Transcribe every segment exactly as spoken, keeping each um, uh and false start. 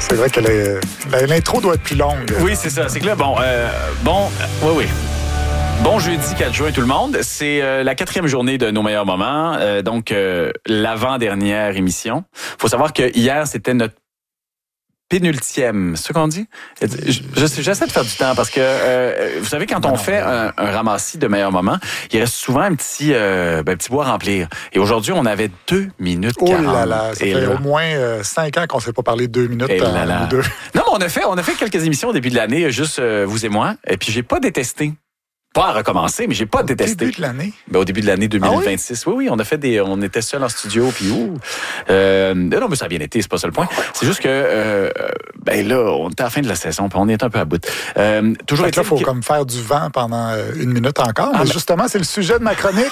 C'est vrai que la, l'intro doit être plus longue. Oui, c'est ça. C'est que là, bon, euh, bon, oui, oui. Bon jeudi quatre juin tout le monde. C'est euh, la quatrième journée de nos meilleurs moments, euh, donc euh, l'avant-dernière émission. Faut savoir que hier c'était notre pénultième, c'est ce qu'on dit? Je, je, j'essaie de faire du temps parce que, euh, vous savez, quand on fait un, un ramassis de meilleurs moments, il reste souvent un petit, euh, ben, petit bout à remplir. Et aujourd'hui, on avait deux minutes oh quarante. Oh là là, ça et fait là, au moins euh, cinq ans qu'on ne s'est pas parlé de deux minutes. Et là là. Ou deux. Non, mais on a fait, on a fait quelques émissions au début de l'année, juste euh, vous et moi, et puis j'ai pas détesté. Pas à recommencer, mais j'ai pas au détesté. Au début de l'année? Ben, au début de l'année deux mille vingt-six. Ah oui? oui, oui, on a fait des, on était seuls en studio, puis ouh. Euh, non, mais ça a bien été, c'est pas ça le point. C'est juste que, euh, ben là, on était à la fin de la saison, puis on est un peu à bout. Euh, toujours il faut que... comme faire du vent pendant une minute encore. Ah, mais, mais justement, c'est le sujet de ma chronique.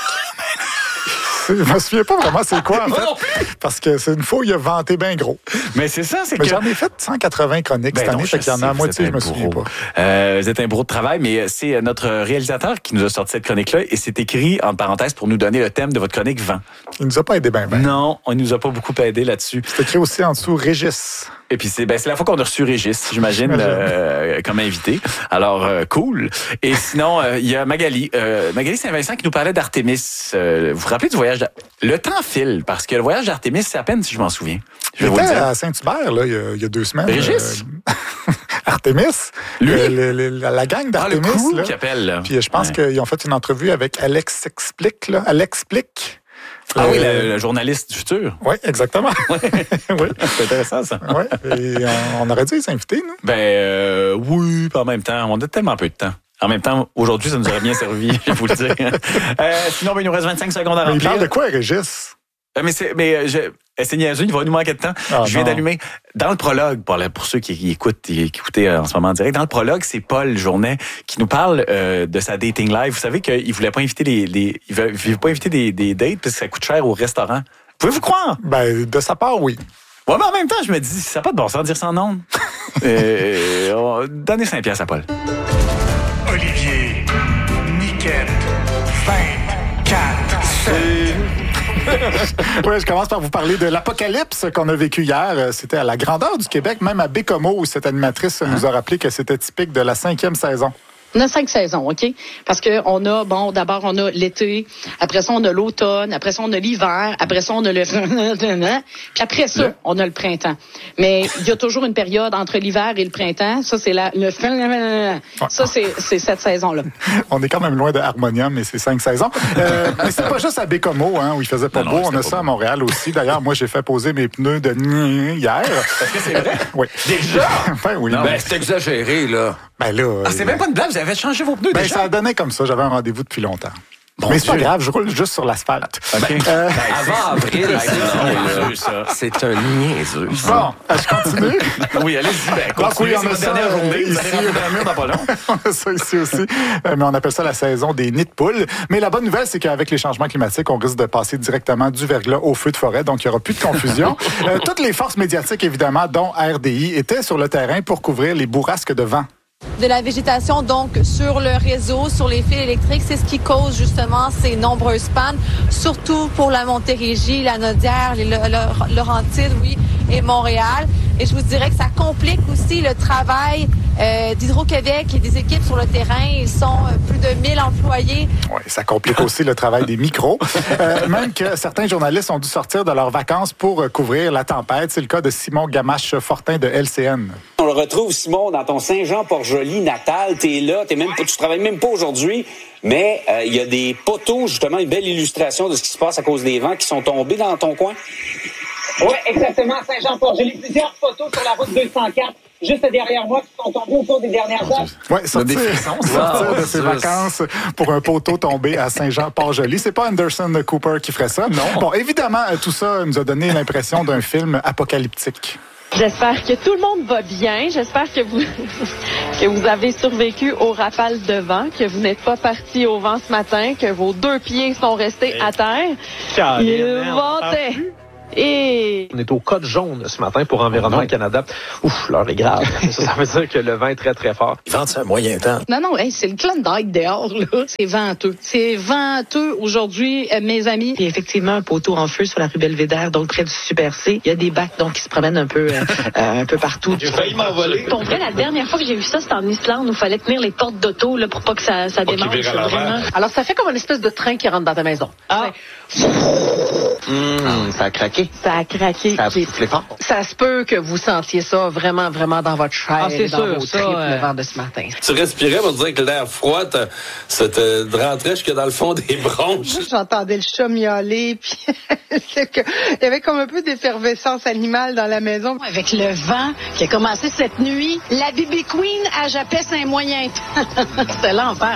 Je me souviens pas vraiment c'est quoi, en fait. Parce que c'est une fois où il a vanté bien gros. Mais c'est ça, c'est mais que... j'en ai fait cent quatre-vingts chroniques ben cette année, fait qu'il y en a à moitié, je me souviens pas. Euh, vous êtes un bourreau de travail, mais c'est notre réalisateur qui nous a sorti cette chronique-là et c'est écrit, entre parenthèses, pour nous donner le thème de votre chronique vent. Il nous a pas aidé bien, bien. Non, on nous a pas beaucoup aidé là-dessus. C'est écrit aussi en dessous, Régis. Et puis c'est ben c'est la fois qu'on a reçu Régis, j'imagine, euh, comme invité. Alors euh, cool. Et sinon il euh, y a Magali, euh, Magali Saint-Vincent qui nous parlait d'Artémis. Euh, vous vous rappelez du voyage? Le temps file parce que le voyage d'Artémis, c'est à peine si je m'en souviens. Je vais vous le dire. À Saint-Hubert là, il y, a, il y a deux semaines. Régis. Euh, Artémis, lui, le, le, le, la gang d'Artémis. Ah, le crew là. Qui appelle. Là. Puis je pense ouais. qu'ils ont fait une entrevue avec Alex Explique là, Alex Explique. Ah euh, oui, le, le journaliste du futur. Oui, exactement. oui. C'est intéressant, ça. Oui, et on, on aurait dû les inviter, nous. Ben euh, oui, puis en même temps, on a tellement peu de temps. En même temps, aujourd'hui, ça nous aurait bien servi, je vais vous le dire. Euh, sinon, ben, il nous reste vingt-cinq secondes à remplir. Mais il parle de quoi, Régis? Euh, mais c'est, mais je, c'est niaiseux, il va nous manquer de temps. Ah, je viens non. d'allumer. Dans le prologue, pour, la, pour ceux qui, qui écoutent, qui écoutaient en ce moment en direct, dans le prologue, c'est Paul Journet qui nous parle euh, de sa dating live. Vous savez qu'il voulait pas inviter les, les il veut, il veut pas inviter des, des dates parce que ça coûte cher au restaurant. Pouvez-vous croire? Ben, de sa part, oui. Ouais, mais en même temps, je me dis, ça n'a pas de bon sens de dire ça en nom. euh, donnez cinq piastres à Paul. Olivier, Niquette, vingt-quatre, sept. Oui, je commence par vous parler de l'apocalypse qu'on a vécu hier. C'était à la grandeur du Québec, même à Bécomo, où cette animatrice hein? nous a rappelé que c'était typique de la cinquième saison. On a cinq saisons, OK? Parce que on a, bon, d'abord, on a l'été, après ça, on a l'automne, après ça, on a l'hiver, après ça, on a le... Puis après ça, le... on a le printemps. Mais il y a toujours une période entre l'hiver et le printemps. Ça, c'est la... le... Ça, c'est, c'est cette saison-là. On est quand même loin de Harmonium, mais c'est cinq saisons. Euh, mais c'est pas juste à Bécomo, hein, où il faisait pas non, beau. Non, on a ça à Montréal aussi. D'ailleurs, moi, j'ai fait poser mes pneus de hier. Est-ce que c'est vrai? Oui. Déjà? Ben oui. Non, ben, c'est exagéré, là. Ben là... Ah, c'est même pas une blague, vous avez changé vos pneus ben, déjà? Ça a donné comme ça, j'avais un rendez-vous depuis longtemps. Bon mais c'est pas grave, je roule juste sur l'asphalte. Okay. Euh, ben, avant avril, c'est, ça. c'est un niaiseux. Bon, je continue. Oui, allez-y. Ben, donc oui, on a ça dernière journée. Ici, dans pas long. On a ça ici aussi. Mais on appelle ça la saison des nids de poules. Mais la bonne nouvelle, c'est qu'avec les changements climatiques, on risque de passer directement du verglas au feu de forêt, donc il n'y aura plus de confusion. euh, toutes les forces médiatiques, évidemment, dont R D I, étaient sur le terrain pour couvrir les bourrasques de vent. De la végétation, donc, sur le réseau, sur les fils électriques. C'est ce qui cause, justement, ces nombreuses pannes, surtout pour la Montérégie, la Naudière, les Laurentides, oui, et Montréal. Et je vous dirais que ça complique aussi le travail euh, d'Hydro-Québec et des équipes sur le terrain. Ils sont euh, plus de mille employés. Oui, ça complique aussi le travail des micros. Euh, même que certains journalistes ont dû sortir de leurs vacances pour euh, couvrir la tempête. C'est le cas de Simon Gamache-Fortin de L C N. On le retrouve, Simon, dans ton Saint-Jean-Port-Joli natal. T'es là, t'es même pas, tu travailles même pas aujourd'hui. Mais il euh, y a des poteaux, justement, une belle illustration de ce qui se passe à cause des vents qui sont tombés dans ton coin. Oui, exactement, Saint-Jean-Port-Joli. Plusieurs photos sur la route deux cent quatre, juste derrière moi, qui sont tombés au cours des dernières heures. Oui, sortir, sortir de ses vacances pour un poteau tombé à Saint-Jean-Port-Joli. C'est pas Anderson Cooper qui ferait ça. Non. Bon, évidemment, tout ça nous a donné l'impression d'un film apocalyptique. J'espère que tout le monde va bien. J'espère que vous que vous avez survécu aux rafales de vent, que vous n'êtes pas partis au vent ce matin, que vos deux pieds sont restés à terre. Il ventait. Et... On est au code jaune ce matin pour Environnement Canada. Ouf, l'heure est grave. ça, ça veut dire que le vent est très, très fort. Ils vendent ça à moyen temps. Non, non, hey, c'est le Klondike dehors, là. C'est venteux. C'est venteux aujourd'hui, euh, mes amis. Il y a effectivement un poteau en feu sur la rue Belvédère, donc près du Super C. Il y a des bacs donc qui se promènent un peu, euh, un peu partout. J'ai failli m'envoler. Pour vrai, la dernière fois que j'ai vu ça, c'était en Islande où il fallait tenir les portes d'auto là, pour pas que ça, ça démarre. Vraiment. Alors, ça fait comme une espèce de train qui rentre dans ta maison. Ah. Mmh, ça a craqué. Ça a craqué. Ça a soufflé fort. Ça se peut que vous sentiez ça vraiment, vraiment dans votre chair, Ah, c'est dans sûr, vos ça, tripes, euh... le vent de ce matin. Tu respirais, on dirait que l'air froid, ça te rentrait jusque dans le fond des bronches. J'entendais le chat miauler, puis il y avait comme un peu d'effervescence animale dans la maison. Avec le vent qui a commencé cette nuit, la B B Queen à jappait un moyen temps. C'était l'enfer.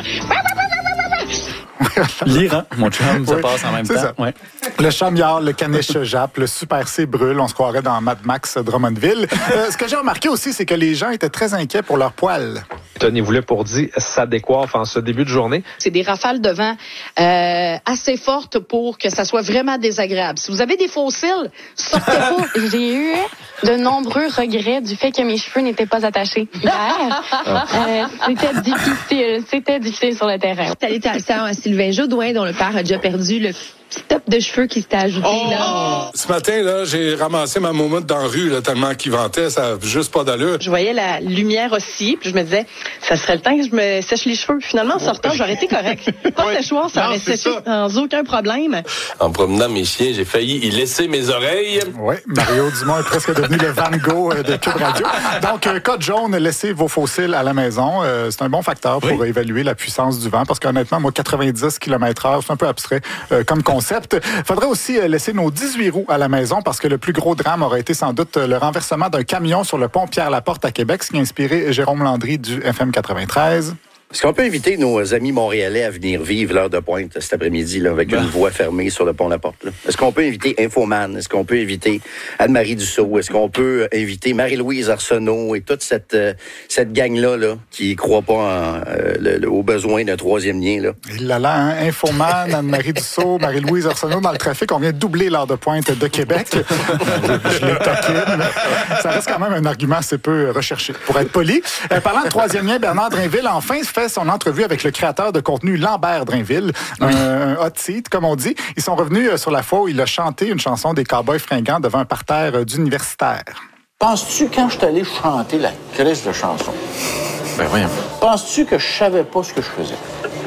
L'Iran, mon chum, ça Oui, passe en même c'est temps. ça. Ouais. Le chamiard, le caniche jappe, le Super C brûle. On se croirait dans Mad Max Drummondville. Euh, ce que j'ai remarqué aussi, c'est que les gens étaient très inquiets pour leurs poils. Tenez-vous là pour dire, ça décoiffe en ce début de journée. C'est des rafales de vent euh, assez fortes pour que ça soit vraiment désagréable. Si vous avez des fossiles, sortez pas. J'ai eu de nombreux regrets du fait que mes cheveux n'étaient pas attachés hier. Euh, c'était difficile, c'était difficile sur le terrain. Allé à Sylvain Jodoin, dont le père a déjà perdu le petit top de cheveux qui s'était ajouté. Oh! Là. Ce matin, là, j'ai ramassé ma moumoute dans la rue, là, tellement qu'il ventait, ça n'a juste pas d'allure. Je voyais la lumière aussi, puis je me disais, ça serait le temps que je me sèche les cheveux. Puis finalement, en sortant, j'aurais été correct. Pas de séchoir, ça Non, aurait c'est séché ça. sans aucun problème. En promenant mes chiens, j'ai failli y laisser mes oreilles. Oui, Mario Dumont est presque devenu le Van Gogh de Cube Radio. Donc, euh, code jaune, laissez vos fossiles à la maison. Euh, c'est un bon facteur pour Oui. évaluer la puissance du vent, parce qu'honnêtement, moi, quatre-vingt-dix kilomètres heure, c'est un peu abstrait euh, comme concept. Faudrait aussi euh, laisser nos dix-huit roues à la maison, parce que le plus gros drame aurait été sans doute euh, le renversement d'un camion sur le pont Pierre-Laporte à Québec, ce qui a inspiré Jérôme Landry du F M quatre-vingt-treize. Est-ce qu'on peut inviter nos amis montréalais à venir vivre l'heure de pointe cet après-midi là, avec ben. une voie fermée sur le pont Laporte? Là? Est-ce qu'on peut inviter Infoman? Est-ce qu'on peut inviter Anne-Marie Dussault? Est-ce qu'on peut inviter Marie-Louise Arsenault et toute cette, euh, cette gang-là là, qui ne croit pas en, euh, le, le, aux besoins d'un troisième lien? Là? Il l'a là, hein? Infoman, Anne-Marie Dussault, Marie-Louise Arsenault dans le trafic. On vient de doubler l'heure de pointe de Québec. Je les taquine. Ça reste quand même un argument assez peu recherché, pour être poli. Euh, parlant de troisième lien, Bernard Drinville, enfin, fait son entrevue avec le créateur de contenu Lambert Drinville, oui. un, un hot seat, comme on dit. Ils sont revenus sur la fois où il a chanté une chanson des Cowboys fringants devant un parterre d'universitaires. Penses-tu, quand je suis allé chanter la crise de chanson, ben voyons. Penses-tu que je savais pas ce que je faisais?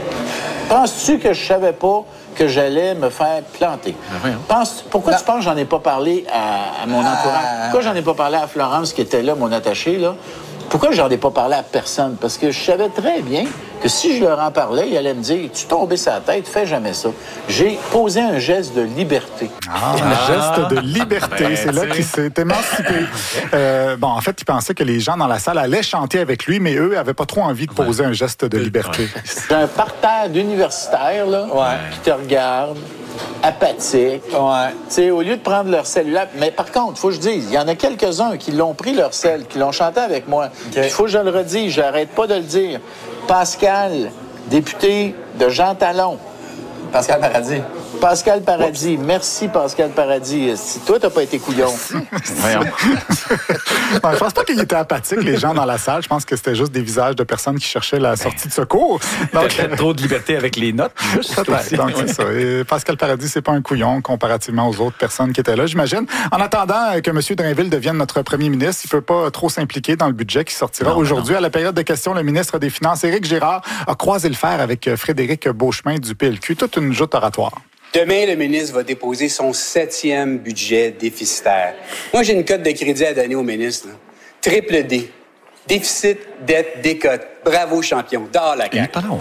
Penses-tu que je savais pas que j'allais me faire planter? Ben Pense, pourquoi ben, tu penses que j'en ai pas parlé à, à mon entourage? Euh... Pourquoi j'en ai pas parlé à Florence, qui était là, mon attachée, là? Pourquoi j'en ai pas parlé à personne? Parce que je savais très bien que si je leur en parlais, ils allaient me dire « Tu tombais sa tête, fais jamais ça. » J'ai posé un geste de liberté. Ah, un geste de liberté. Ben, c'est là qu'il s'est émancipé. euh, bon, en fait, il pensait que les gens dans la salle allaient chanter avec lui, mais eux n'avaient pas trop envie de poser ouais. un geste de liberté. Ouais. J'ai un parterre d'universitaires là, ouais. qui te regardent, apathiques. Ouais. T'sais, au lieu de prendre leur cellulaire. Mais par contre, il faut que je dise, il y en a quelques-uns qui l'ont pris leur cell, qui l'ont chanté avec moi. Il okay. faut que je le redise, j'arrête pas de le dire. Pascal, député de Jean Talon. Pascal Paradis. Pascal Paradis. Oups. Merci, Pascal Paradis. Si toi, t'as pas été couillon. Voyons. Non, je pense pas qu'il était apathique, les gens dans la salle. Je pense que c'était juste des visages de personnes qui cherchaient la sortie de secours. Donc, peut-être trop de liberté avec les notes. Juste donc, c'est ça. Et Pascal Paradis, c'est pas un couillon comparativement aux autres personnes qui étaient là, j'imagine. En attendant que M. Drainville devienne notre premier ministre, il peut pas trop s'impliquer dans le budget qui sortira non, aujourd'hui. Non. À la période de questions, le ministre des Finances, Éric Girard, a croisé le fer avec Frédéric Beauchemin du P L Q. Toute une joute oratoire. Demain, le ministre va déposer son septième budget déficitaire. Moi, j'ai une cote de crédit à donner au ministre. Là. Triple D. Déficit, dette, décote. Bravo, champion. Dehors la C A Q. Pardon.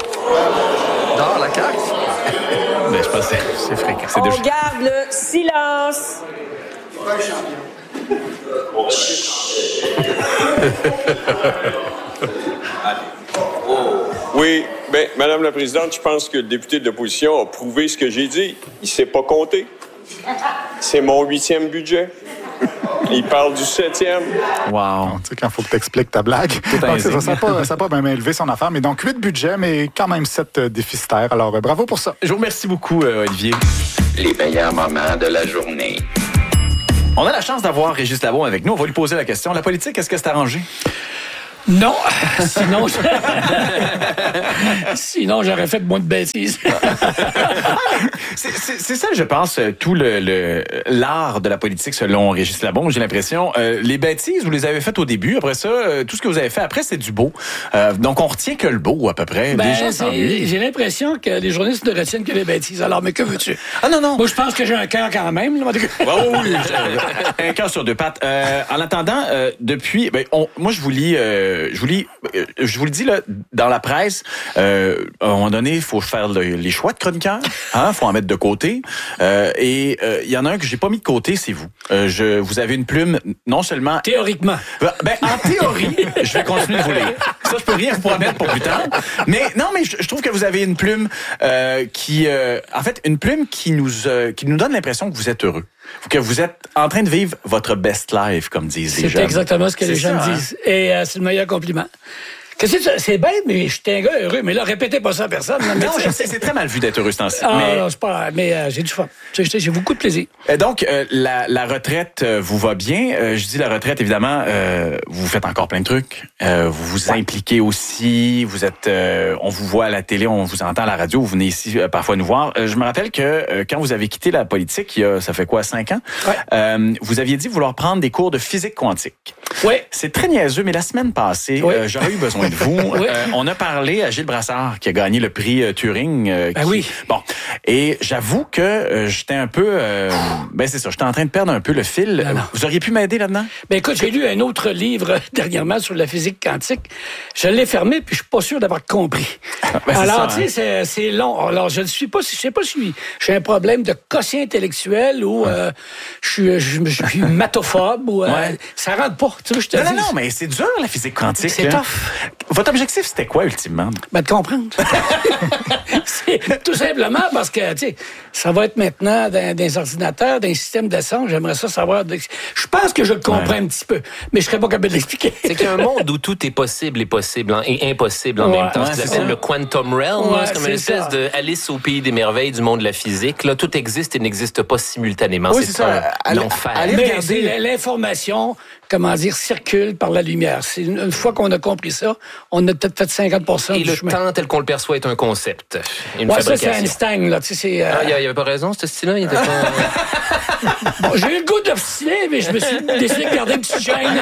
Dehors la C A Q? Mais je pense que c'est fréquent. On déjà... garde le silence. Oui, bien, Madame la Présidente, je pense que le député de l'opposition a prouvé ce que j'ai dit. Il ne sait pas compter. C'est mon huitième budget. Il parle du septième. Wow. Tu sais, quand il faut que tu expliques ta blague. Donc, ça n'a pas, ça pas bien élevé son affaire, mais donc huit budgets, mais quand même sept déficitaires. Alors, bravo pour ça. Je vous remercie beaucoup, Olivier. Les meilleurs moments de la journée. On a la chance d'avoir Régis Labaume avec nous. On va lui poser la question. La politique, est-ce que c'est arrangé? Non, sinon, sinon j'aurais fait moins de bêtises. c'est, c'est, c'est ça, je pense, tout le, le l'art de la politique selon Régis Labaume. J'ai l'impression, euh, les bêtises, vous les avez faites au début. Après ça, euh, tout ce que vous avez fait après, c'est du beau. Euh, donc, on retient que le beau à peu près. Ben, les gens s'ennuient. J'ai l'impression que les journalistes ne retiennent que les bêtises. Alors, mais que veux-tu? Ah non, non. Moi, je pense que j'ai un cœur quand même. Là. Oh, oui, un cœur sur deux pattes. Euh, en attendant, euh, depuis, ben, on, moi, je vous lis... Euh, Je vous, lis, je vous le dis, là, dans la presse, euh, à un moment donné, il faut faire le, les choix de chroniqueurs. Il hein, faut en mettre de côté. Euh, et il euh, y en a un que j'ai pas mis de côté, c'est vous. Euh, je, vous avez une plume, non seulement... Théoriquement. Ben, en théorie, je vais continuer de vous lire. Ça, je peux rien vous promettre pour plus tard. Mais non, mais je, je trouve que vous avez une plume euh, qui... Euh, en fait, une plume qui nous, euh, qui nous donne l'impression que vous êtes heureux. Que vous êtes en train de vivre votre best life, comme disent les jeunes. C'est exactement ce que c'est les jeunes ça, disent. Hein? Et euh, c'est le meilleur compliment. Qu'est-ce que c'est? C'est bête, mais je suis un gars heureux. Mais là, répétez pas ça à personne. Non, non je sais, c'est très mal vu d'être heureux ce temps-ci. Ah, mais... non, c'est pas... Mais euh, j'ai du fun. J'ai, j'ai beaucoup de plaisir. Et donc, euh, la, la retraite euh, vous va bien. Euh, je dis la retraite, évidemment, euh, vous faites encore plein de trucs. Euh, vous vous impliquez aussi. Vous êtes... Euh, on vous voit à la télé, on vous entend à la radio. Vous venez ici euh, parfois nous voir. Euh, je me rappelle que euh, quand vous avez quitté la politique, il y a, ça fait quoi, cinq ans? Ouais. Euh, vous aviez dit vouloir prendre des cours de physique quantique. Oui. C'est très niaiseux, mais la semaine passée, oui. euh, j'aurais eu besoin de vous. Oui. Euh, on a parlé à Gilles Brassard, qui a gagné le prix euh, Turing. Euh, ben qui... oui. Bon. Et j'avoue que euh, j'étais un peu... Euh, ben c'est ça, j'étais en train de perdre un peu le fil. Non, non. Vous auriez pu m'aider là-dedans? Ben écoute, j'ai lu un autre livre dernièrement sur la physique quantique. Je l'ai fermé, puis je suis pas sûr d'avoir compris. Ben, alors, tu sais, hein. c'est, c'est long. Alors, je ne suis pas... Je sais pas si j'ai un problème de quotient intellectuel ou ouais. euh, je suis, je, je suis matophobe ou... Euh, ouais. Ça rentre pas, tu sais, je te non, dis. Non, non, mais c'est dur, la physique quantique. C'est hein. tough. Votre objectif, c'était quoi, ultimement? Ben, de comprendre. C'est tout simplement parce que, tu sais, ça va être maintenant dans des ordinateurs, dans un système de son. J'aimerais ça savoir. De... Je pense que je le comprends ouais. un petit peu, mais je serais pas capable de l'expliquer. C'est qu'il y a un monde où tout est possible et possible hein, et impossible en ouais, même temps. Ouais, ce qu'ils appellent le quantum realm. Ouais, c'est comme c'est une espèce ça. de Alice au pays des merveilles du monde de la physique. Là, tout existe et n'existe pas simultanément. Oui, c'est, c'est ça. Un, l'enfer. Allez regarder. L'information, comment dire, circule par la lumière. C'est une, une fois qu'on a compris ça, on a peut-être fait cinquante pour cent et du le chemin. temps tel qu'on le perçoit est un concept. Une ouais, fabrication. Ça, c'est Einstein, là. Tu sais, c'est, euh... Ah, il n'y avait pas raison, ce style-là? Il était pas... bon, j'ai eu le goût de l'obstiner, mais je me suis décidé de garder une petite chaîne.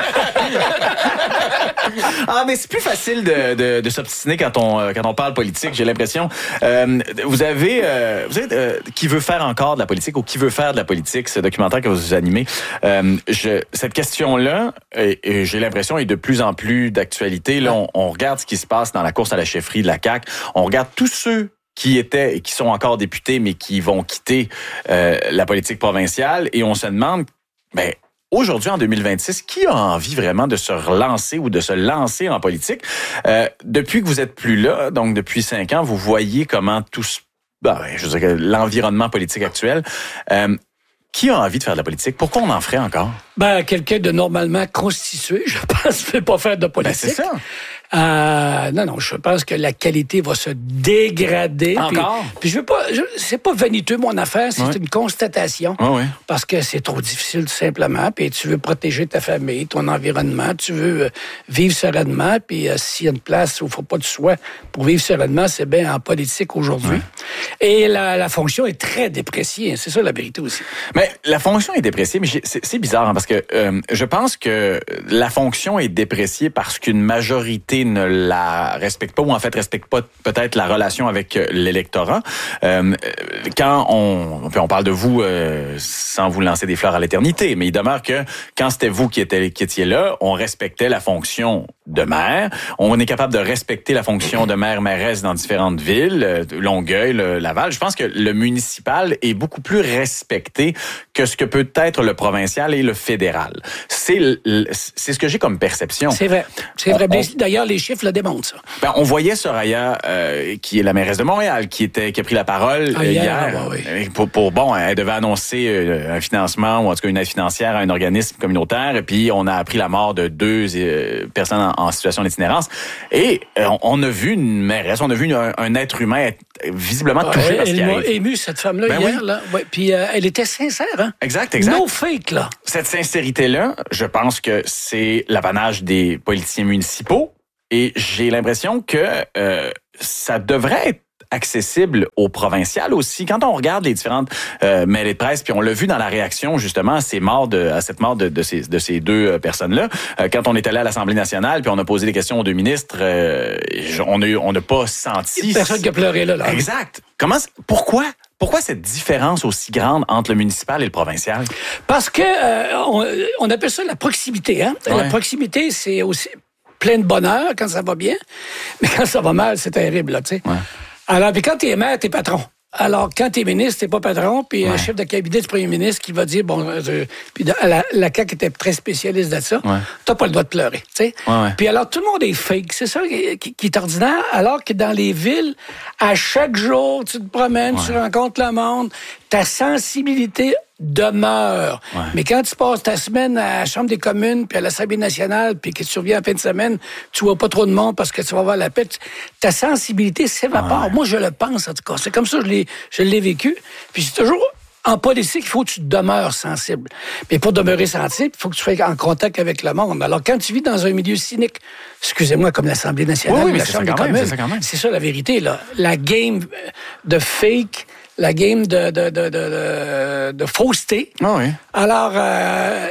Ah, mais c'est plus facile de, de, de s'obstiner quand on, quand on parle politique, j'ai l'impression. Euh, vous avez, euh, vous êtes, euh, qui veut faire encore de la politique ou qui veut faire de la politique, ce documentaire que vous animez. Euh, je, cette question-là, et, et j'ai l'impression, est de plus en plus d'actualité. Là, on, on regarde ce qui se passe dans la course à la chefferie de la C A Q. On regarde tous ceux qui étaient et qui sont encore députés, mais qui vont quitter euh, la politique provinciale. Et on se demande, ben, aujourd'hui, en deux mille vingt-six, qui a envie vraiment de se relancer ou de se lancer en politique? Euh, depuis que vous êtes plus là, donc depuis cinq ans, vous voyez comment tout se... Ben, je veux dire, l'environnement politique actuel... Euh, Qui a envie de faire de la politique? Pourquoi on en ferait encore? Ben, quelqu'un de normalement constitué, je pense, ne peut pas faire de politique. Ben, c'est ça. Euh, non, non, je pense que la qualité va se dégrader. Encore? Puis, puis je veux pas, je, c'est pas vaniteux mon affaire, c'est ouais. une constatation. Ouais, ouais. Parce que c'est trop difficile, tout simplement. Puis tu veux protéger ta famille, ton environnement, tu veux euh, vivre sereinement. Puis euh, s'il y a une place où il faut pas de soi pour vivre sereinement, c'est bien en politique aujourd'hui. Ouais. Et la, la fonction est très dépréciée. C'est ça la vérité aussi. Mais la fonction est dépréciée, mais c'est, c'est bizarre hein, parce que euh, je pense que la fonction est dépréciée parce qu'une majorité ne la respecte pas ou en fait respecte pas peut-être la relation avec l'électorat. Euh, quand on, on parle de vous euh, sans vous lancer des fleurs à l'éternité, mais il demeure que quand c'était vous qui étiez, qui étiez là, on respectait la fonction de maire. On est capable de respecter la fonction de maire-mairesse dans différentes villes, Longueuil, le, Laval. Je pense que le municipal est beaucoup plus respecté que ce que peut être le provincial et le fédéral. C'est, c'est ce que j'ai comme perception. C'est vrai. C'est vrai. On, D'ailleurs, les chiffres le démontrent, ça. Ben, on voyait Soraya, euh, qui est la mairesse de Montréal, qui était qui a pris la parole ah, hier, hier ah, bah, oui. pour, pour, bon, elle devait annoncer euh, un financement, ou en tout cas une aide financière à un organisme communautaire, et puis on a appris la mort de deux euh, personnes en, en situation d'itinérance. Et euh, on a vu une mairesse, on a vu un, un être humain être visiblement touché ah, par ce qui arrive. arrive. Elle m'a ému, cette femme-là, ben hier. Oui. Là. Ouais, puis euh, elle était sincère, hein? Hein? Exact, exact. No fake, là. Cette sincérité-là, je pense que c'est l'apanage des politiciens municipaux et j'ai l'impression que euh, ça devrait être accessible aux provinciales aussi. Quand on regarde les différentes euh, mêlées de presse, puis on l'a vu dans la réaction justement à ces morts de, à cette mort de, de ces de ces deux euh, personnes-là, euh, quand on est allé à l'Assemblée nationale, puis on a posé des questions aux deux ministres, euh, on a on n'a pas senti personne qui a pleuré là. là. Exact. Comment pourquoi Pourquoi cette différence aussi grande entre le municipal et le provincial? Parce que euh, on, on appelle ça la proximité. Hein? Ouais. La proximité, c'est aussi plein de bonheur quand ça va bien, mais quand ça va mal, c'est terrible, là, tu sais. Ouais. Alors, puis quand t'es maire, t'es patron. Alors, quand t'es ministre, t'es pas patron, puis ouais. un chef de cabinet du premier ministre qui va dire, bon, euh, puis la, la C A Q était très spécialiste de ça, ouais. t'as pas le droit de pleurer, tu sais. Ouais, ouais. Puis alors, tout le monde est fake, c'est ça qui, qui, qui est ordinaire, alors que dans les villes, à chaque jour, tu te promènes, ouais. tu rencontres le monde, ta sensibilité demeure. Ouais. Mais quand tu passes ta semaine à la Chambre des communes, puis à l'Assemblée nationale, puis que tu reviens en fin de semaine, tu vois pas trop de monde parce que tu vas voir la paix, ta sensibilité s'évapore. Ouais. Moi, je le pense, en tout cas. C'est comme ça que je l'ai, je l'ai vécu. Puis c'est toujours... En politique, il faut que tu demeures sensible. Mais pour demeurer sensible, il faut que tu sois en contact avec le monde. Alors, quand tu vis dans un milieu cynique, excusez-moi, comme l'Assemblée nationale, oui, oui, la Chambre des communes, c'est, c'est ça la vérité, là. La game de fake, la game de, de, de, de, de, de fausseté. Oh oui. Alors, euh,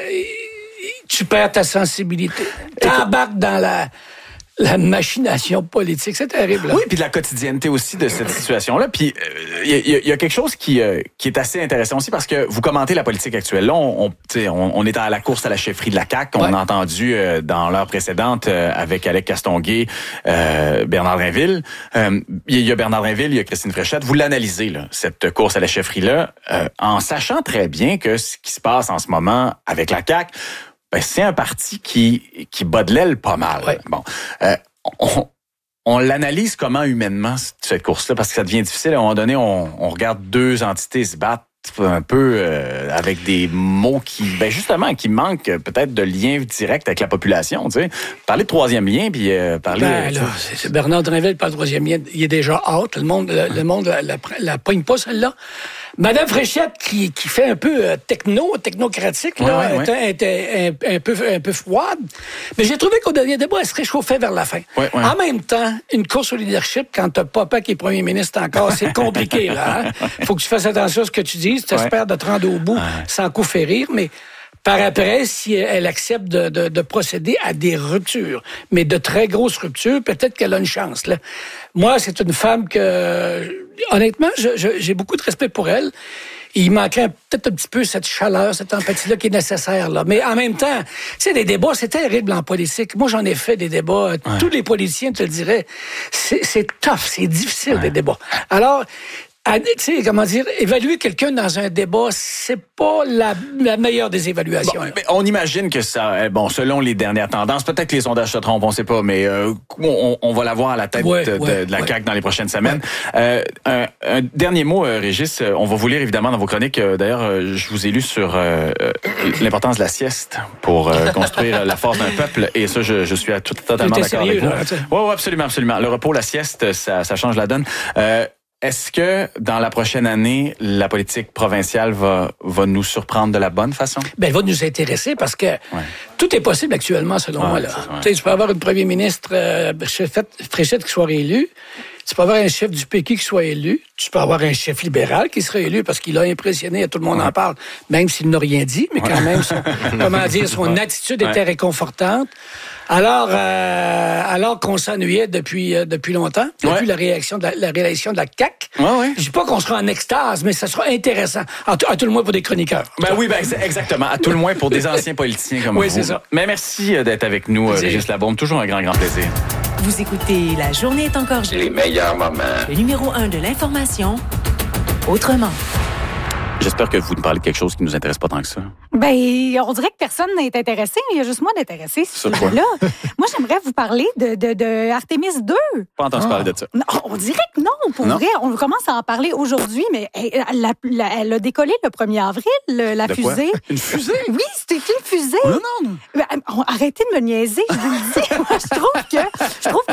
tu perds ta sensibilité. T'embarques dans la... La machination politique, c'est terrible. Là. Oui, puis de la quotidienneté aussi de cette situation-là. Puis il euh, y, y, y a quelque chose qui, euh, qui est assez intéressant aussi parce que vous commentez la politique actuelle. Là, on, on, on, on est à la course à la chefferie de la C A Q. On ouais. a entendu euh, dans l'heure précédente euh, avec Alec Castonguay, euh, Bernard Drinville. Il euh, y a Bernard Drinville, il y a Christine Fréchette. Vous l'analysez, là, cette course à la chefferie-là, euh, en sachant très bien que ce qui se passe en ce moment avec la C A Q, ben, c'est un parti qui, qui bat de l'aile pas mal. Ouais. Bon, euh, on, on l'analyse comment humainement, cette course-là, parce que ça devient difficile. À un moment donné, on, on regarde deux entités se battre un peu euh, avec des mots qui, ben justement, qui manquent peut-être de lien direct avec la population. Tu sais, parler de troisième lien, puis euh, parler. Ben, là, c'est, c'est Bernard Drinville parle de troisième lien. Il est déjà out. Le monde, le, le monde la, la, la pogne pas celle-là. Madame Fréchette, qui, qui fait un peu euh, techno, technocratique, là, ouais, ouais, était, était un, un, peu, un peu froide. Mais j'ai trouvé qu'au dernier débat, elle se réchauffait vers la fin. Ouais, ouais. En même temps, une course au leadership, quand t'as papa qui est premier ministre encore, c'est compliqué, là. Hein? Faut que tu fasses attention à ce que tu dis. Tu espères ouais. de te rendre au bout ouais. sans coup férir, mais par après, si elle accepte de, de, de procéder à des ruptures, mais de très grosses ruptures, peut-être qu'elle a une chance, là. Moi, c'est une femme que, honnêtement, je, je, j'ai beaucoup de respect pour elle. Il manquait peut-être un petit peu cette chaleur, cette empathie-là qui est nécessaire, là. Mais en même temps, tu sais, des débats, c'est terrible en politique. Moi, j'en ai fait des débats. Ouais. Tous les politiciens te le diraient. C'est, c'est tough, c'est difficile, ouais. des débats. Alors, tu sais, comment dire, évaluer quelqu'un dans un débat, c'est pas la, la meilleure des évaluations. Bon, mais on imagine que ça, bon, selon les dernières tendances, peut-être que les sondages se trompent, on sait pas, mais euh, on, on va la voir à la tête ouais, de, ouais, de la ouais. C A Q dans les prochaines semaines. Ouais. Euh, un, un dernier mot, euh, Régis, on va vous lire évidemment dans vos chroniques. Euh, d'ailleurs, euh, je vous ai lu sur euh, l'importance de la sieste pour euh, construire la force d'un peuple, et ça, je, je suis à tout, totalement d'accord sérieux, avec vous. Oui, ouais, absolument, absolument. Le repos, la sieste, ça, ça change la donne. Euh, Est-ce que, dans la prochaine année, la politique provinciale va, va nous surprendre de la bonne façon? Ben, elle va nous intéresser parce que ouais. tout est possible actuellement, selon ouais, moi. Là. Ouais. Tu sais, tu peux avoir un premier ministre, euh, Fréchette, qui soit réélu. Tu peux avoir un chef du P Q qui soit élu. Tu peux avoir un chef libéral qui sera élu parce qu'il a impressionné, tout le monde ouais. en parle, même s'il n'a rien dit, mais quand ouais. même, son, comment dire, son ouais. attitude était ouais. réconfortante. Alors, euh, alors qu'on s'ennuyait depuis euh, depuis longtemps, depuis ouais. la réaction de la, la réélection de la C A Q. Ouais, ouais. Je dis pas qu'on sera en extase, mais ça sera intéressant. À tout, à tout le moins pour des chroniqueurs. Ben oui, ben exactement. À tout le moins pour des anciens politiciens comme oui, vous. Oui, c'est ça. Mais merci d'être avec nous, merci. Régis Labaume. Toujours un grand, grand plaisir. Vous écoutez La Journée est encore jeune. Les meilleurs moments. Le numéro un de l'information, autrement. J'espère que vous nous parlez de quelque chose qui nous intéresse pas tant que ça. Ben, on dirait que personne n'est intéressé. Il y a juste moi d'intéressé. Sur quoi? Là. Moi, j'aimerais vous parler de, de, de Artemis deux. Pas entendu ah. parler de ça. Non, on dirait que non, pour non. vrai. On commence à en parler aujourd'hui, mais elle, elle, elle, elle a décollé le premier avril, la de fusée. Quoi? Une fusée? Oui, c'était une fusée. Non, non, non. Ben, arrêtez de me niaiser, je vous le dis. Moi, je trouve que je trouve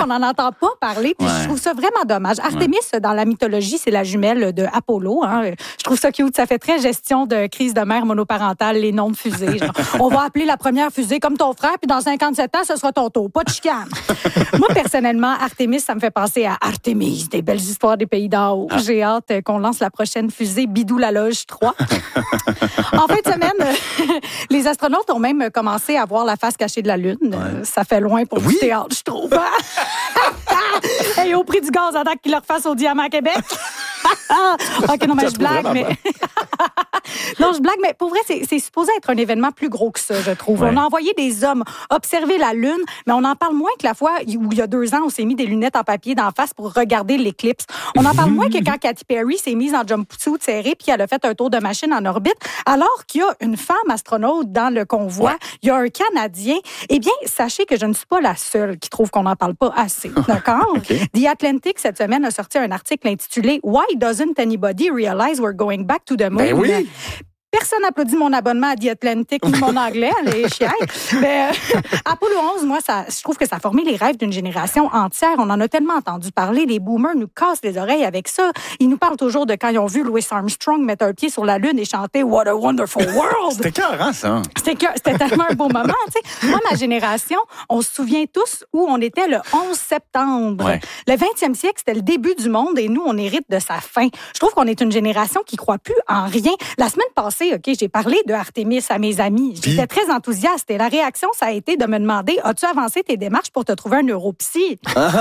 qu'on n'en entend pas parler, puis ouais. je trouve ça vraiment dommage. Artémis, ouais. dans la mythologie, c'est la jumelle de Apollo. Hein. Je trouve ça cute. Ça fait très gestion de crise de mère monoparentale, les noms de fusées. Genre, on va appeler la première fusée comme ton frère, puis dans cinquante-sept ans, ce sera ton tour. Pas de chicane. Moi, personnellement, Artémis, ça me fait penser à Artémis, des belles histoires des pays d'en haut. Ah. J'ai hâte qu'on lance la prochaine fusée Bidou la Loge trois. En fin de semaine, les astronautes ont même commencé à voir la face cachée de la Lune. Ouais. Ça fait loin pour oui. du théâtre, je trouve. Et au prix du gaz, à date qu'ils leur fassent au Diamant Québec. OK, non, mais je blague, mais... non, je blague, mais pour vrai, c'est, c'est supposé être un événement plus gros que ça, je trouve. Ouais. On a envoyé des hommes observer la Lune, mais on en parle moins que la fois où, il y a deux ans, on s'est mis des lunettes en papier d'en face pour regarder l'éclipse. On en parle moins que quand Katy Perry s'est mise en jumpsuit serré puis elle a fait un tour de machine en orbite, alors qu'il y a une femme astronaute dans le convoi, ouais. il y a un Canadien. Eh bien, sachez que je ne suis pas la seule qui trouve qu'on n'en parle pas assez. D'accord? Okay. The Atlantic, cette semaine, a sorti un article intitulé « Why doesn't anybody realize we're going back to the moon? » Ben oui. Personne n'applaudit mon abonnement à The Atlantic ni mon anglais, les chiens. Mais euh, Apollo onze, moi, ça, je trouve que ça a formé les rêves d'une génération entière. On en a tellement entendu parler. Les boomers nous cassent les oreilles avec ça. Ils nous parlent toujours de quand ils ont vu Louis Armstrong mettre un pied sur la Lune et chanter « What a wonderful world ». C'était écœurant, ça. C'était, que, c'était tellement un beau moment. T'sais. Moi, ma génération, on se souvient tous où on était le onze septembre. Ouais. Le vingtième siècle, c'était le début du monde et nous, on hérite de sa fin. Je trouve qu'on est une génération qui ne croit plus en rien. La semaine passée, OK, j'ai parlé de Artémis à mes amis. J'étais très enthousiaste et la réaction, ça a été de me demander, as-tu avancé tes démarches pour te trouver un neuropsy?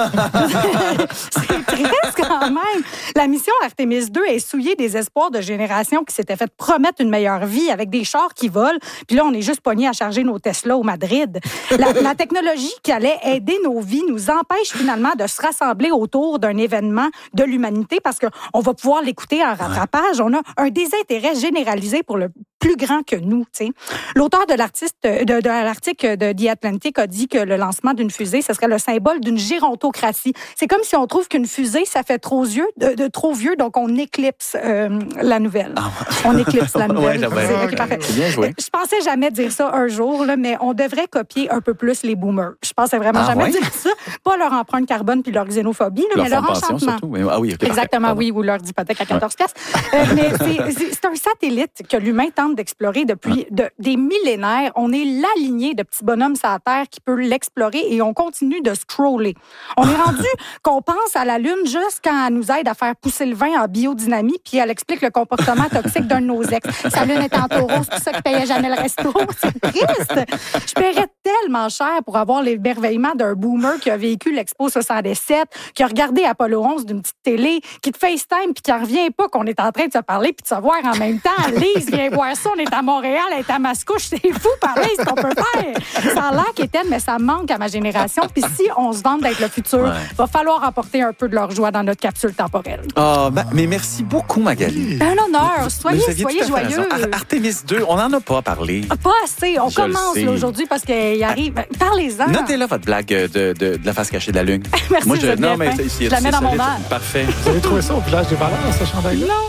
C'est triste quand même. La mission Artémis deux est souillée des espoirs de générations qui s'étaient fait promettre une meilleure vie avec des chars qui volent. Puis là, on est juste pognés à charger nos Tesla au Madrid. La, la technologie qui allait aider nos vies nous empêche finalement de se rassembler autour d'un événement de l'humanité parce qu'on va pouvoir l'écouter en rattrapage. On a un désintérêt généralisé pour le plus grand que nous. T'sais. L'auteur de, l'artiste, de, de l'article de The Atlantic a dit que le lancement d'une fusée, ce serait le symbole d'une gérontocratie. C'est comme si on trouve qu'une fusée, ça fait trop vieux, de, de trop vieux, donc on éclipse euh, la nouvelle. Ah. On éclipse la nouvelle. Ouais, c'est, okay, parfait. C'est bien joué. Je pensais jamais dire ça un jour, là, mais on devrait copier un peu plus les boomers. Je pensais vraiment ah, jamais ouais? dire ça. Pas leur empreinte carbone puis leur xénophobie, là, leur mais leur enchantement. Surtout. Ah oui, okay, exactement, parfait. Oui, ou leur hypothèque à quatorze piastres. Ouais. Euh, mais c'est, c'est, c'est un satellite que l'humain tente d'explorer depuis de, des millénaires. On est la lignée de petits bonhommes sur la Terre qui peut l'explorer et on continue de scroller. On est rendu qu'on pense à la Lune juste quand elle nous aide à faire pousser le vin en biodynamie puis elle explique le comportement toxique d'un de nos ex. Sa Lune est en taureau, c'est pour ça qu'il payait jamais le resto. C'est triste. Je paierais tellement cher pour avoir l'émerveillement d'un boomer qui a vécu l'Expo soixante-dix-sept, qui a regardé Apollo onze d'une petite télé, qui te FaceTime puis qui en revient pas qu'on est en train de se parler puis de se voir en même temps. Lise, viens voir ça, on est à Montréal, elle est à Mascouche, c'est fou, parler, ce qu'on peut faire. Ça a l'air qu'Étienne, mais ça manque à ma génération. Puis si on se vante d'être le futur, ouais. va falloir apporter un peu de leur joie dans notre capsule temporelle. Oh, ben, mais merci beaucoup, Magali. Un honneur. Soyez, soyez joyeux. Ar- Artémis deux, on n'en a pas parlé. Pas assez. On Je commence là, aujourd'hui parce qu'il arrive. Ah. Parlez-en. Notez là votre blague de, de, de la face cachée de la Lune. Merci, Moi, je, non, mais c'est, c'est, je la mets dans mon âme. Parfait. Vous avez trouvé ça au village des Valeurs, ce chandail-là? Non.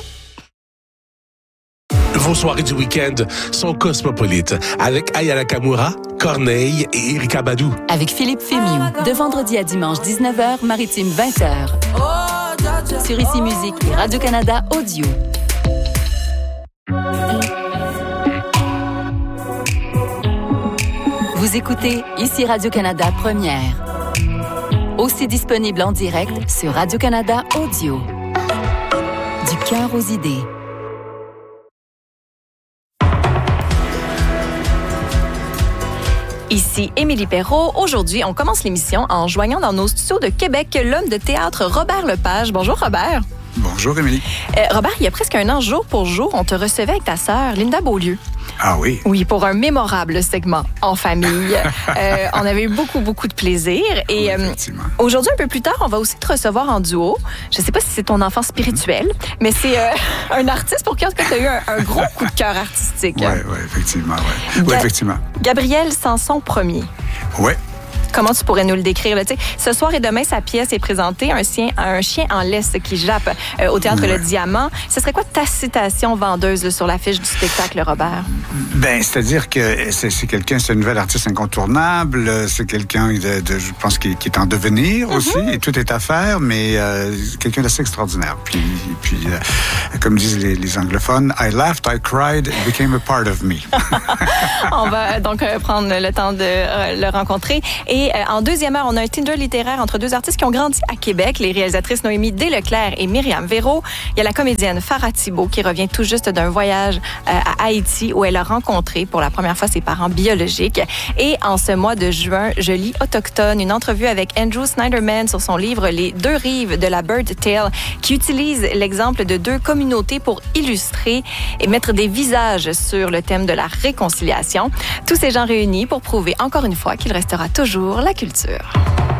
Vos soirées du week-end sont cosmopolites avec Aya Nakamura, Corneille et Erika Badou. Avec Philippe Fémiou, de vendredi à dimanche dix-neuf heures, maritime vingt heures. Sur Ici Musique et Radio-Canada Audio. Vous écoutez Ici Radio-Canada Première. Aussi disponible en direct sur Radio-Canada Audio. Du cœur aux idées. Ici Émilie Perrault. Aujourd'hui, on commence l'émission en joignant dans nos studios de Québec l'homme de théâtre Robert Lepage. Bonjour Robert. Bonjour Émilie. Euh, Robert, il y a presque un an, jour pour jour, on te recevait avec ta sœur Linda Beaulieu. Ah oui? Oui, pour un mémorable segment en famille. euh, on avait eu beaucoup, beaucoup de plaisir. Et oui, effectivement. Euh, aujourd'hui, un peu plus tard, on va aussi te recevoir en duo. Je ne sais pas si c'est ton enfant spirituel, mmh. mais c'est euh, un artiste pour qui tu as eu un, un gros coup de cœur artistique. Oui, oui, effectivement. Ouais. Ga- oui, effectivement. Gabriel Sanson Premier. Oui. Comment tu pourrais nous le décrire? Là? Ce soir et demain, sa pièce est présentée, un chien, un chien en laisse qui jappe euh, au Théâtre ouais. Le Diamant. Ce serait quoi ta citation vendeuse là, sur l'affiche du spectacle, Robert? Ben, c'est-à-dire que c'est, c'est quelqu'un, c'est un nouvel artiste incontournable, c'est quelqu'un, de, de, je pense, qui, qui est en devenir mm-hmm. aussi, et tout est à faire, mais euh, quelqu'un d'assez extraordinaire. Puis, puis euh, comme disent les, les anglophones, I laughed, I cried, it became a part of me. On va donc euh, prendre le temps de euh, le rencontrer. Et euh, en deuxième heure, on a un Tinder littéraire entre deux artistes qui ont grandi à Québec, les réalisatrices Noémie Desleclerc et Myriam Véro. Il y a la comédienne Farah Thibault qui revient tout juste d'un voyage euh, à Haïti où elle a rencontré pour la première fois ses parents biologiques. Et en ce mois de juin, je lis Autochtone, une entrevue avec Andrew Snyderman sur son livre Les deux rives de la Bird Tale, qui utilise l'exemple de deux communautés pour illustrer et mettre des visages sur le thème de la réconciliation. Tous ces gens réunis pour prouver encore une fois qu'il restera toujours la culture.